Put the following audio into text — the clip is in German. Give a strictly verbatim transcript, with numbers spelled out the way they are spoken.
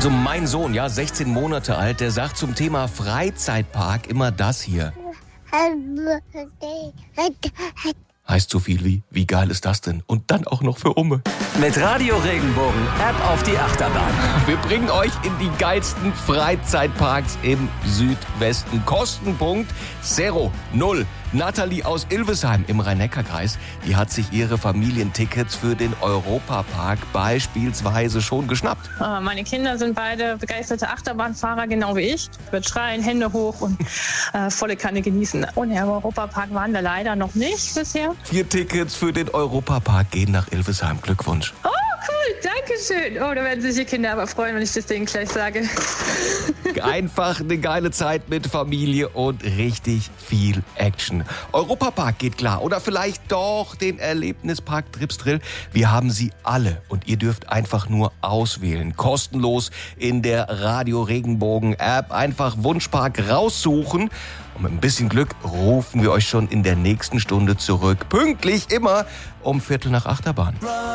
Also mein Sohn, ja, sechzehn Monate alt, der sagt zum Thema Freizeitpark immer das hier. Heißt so viel wie, wie geil ist das denn? Und dann auch noch für Umme. Mit Radio Regenbogen ab auf die Achterbahn. Wir bringen euch in die geilsten Freizeitparks im Südwesten. Kostenpunkt Zero, Null. Nathalie aus Ilvesheim im Rhein-Neckar-Kreis, die hat sich ihre Familientickets für den Europapark beispielsweise schon geschnappt. Oh, meine Kinder sind beide begeisterte Achterbahnfahrer, genau wie ich. Wird schreien, Hände hoch und äh, volle Kanne genießen. Und im Europapark waren wir leider noch nicht bisher. Vier Tickets für den Europapark gehen nach Ilvesheim. Glückwunsch. Oh, cool, danke schön. Oh, da werden sich die Kinder aber freuen, wenn ich das denen gleich sage. Einfach eine geile Zeit mit Familie und richtig viel Action. Europapark geht klar. Oder vielleicht doch den Erlebnispark Tripsdrill. Wir haben sie alle und ihr dürft einfach nur auswählen. Kostenlos in der Radio Regenbogen App. Einfach Wunschpark raussuchen. Und mit ein bisschen Glück rufen wir euch schon in der nächsten Stunde zurück. Pünktlich immer um Viertel nach Achterbahn.